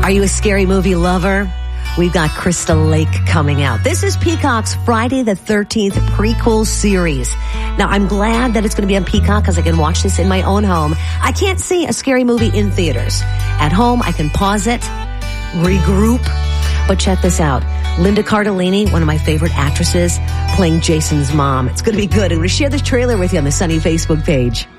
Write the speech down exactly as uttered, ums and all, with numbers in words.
Are you a scary movie lover? We've got Crystal Lake coming out. This is Peacock's Friday the thirteenth prequel series. Now, I'm glad that it's going to be on Peacock because I can watch this in my own home. I can't see a scary movie in theaters. At home, I can pause it, regroup. But check this out. Linda Cardellini, one of my favorite actresses, playing Jason's mom. It's going to be good. I'm going to share this trailer with you on the Sunny Facebook page.